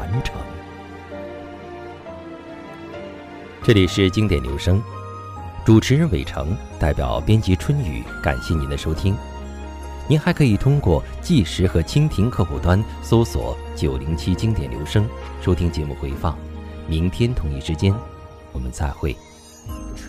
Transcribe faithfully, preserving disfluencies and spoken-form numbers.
成。这里是经典留声，主持人伟成，代表编辑春雨，感谢您的收听。您还可以通过计时和蜻蜓客户端搜索九零七经典留声，收听节目回放。明天同一时间，我们再会。